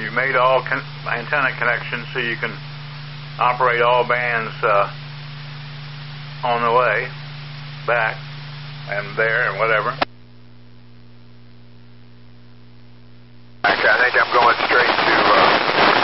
you made all antenna connections so you can operate all bands on the way back and there and whatever. I think I'm going straight to